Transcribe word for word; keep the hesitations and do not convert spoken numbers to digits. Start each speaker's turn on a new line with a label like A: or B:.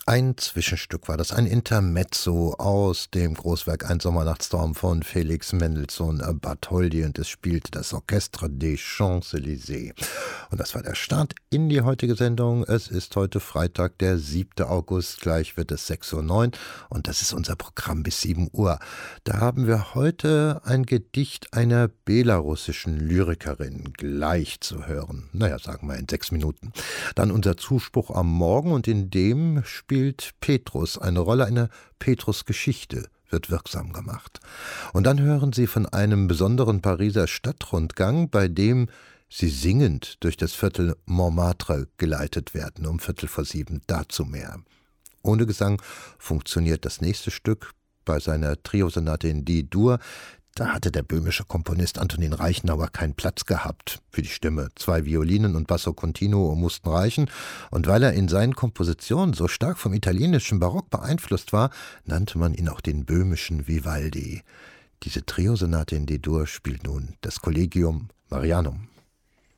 A: Ein Zwischenstück war das, ein Intermezzo aus dem Großwerk Ein Sommernachtstraum von Felix Mendelssohn Bartholdy, und es spielte das Orchestre des Champs-Élysées. Und das war der Start in die heutige Sendung. Es ist heute Freitag, der siebte August, gleich wird es sechs Uhr neun und das ist unser Programm bis sieben Uhr. Da haben wir heute ein Gedicht einer belarussischen Lyrikerin gleich zu hören. Naja, sagen wir in sechs Minuten. Dann unser Zuspruch am Morgen, und in dem spielt Petrus eine Rolle, eine Petrus-Geschichte wird wirksam gemacht. Und dann hören Sie von einem besonderen Pariser Stadtrundgang, bei dem Sie singend durch das Viertel Montmartre geleitet werden, um Viertel vor sieben, dazu mehr. Ohne Gesang funktioniert das nächste Stück bei seiner Triosonate in D-Dur. Da hatte der böhmische Komponist Antonin Reichenauer keinen Platz gehabt für die Stimme. Zwei Violinen und Basso Continuo mussten reichen, und weil er in seinen Kompositionen so stark vom italienischen Barock beeinflusst war, nannte man ihn auch den böhmischen Vivaldi. Diese Triosonate in D-Dur spielt nun das Collegium Marianum.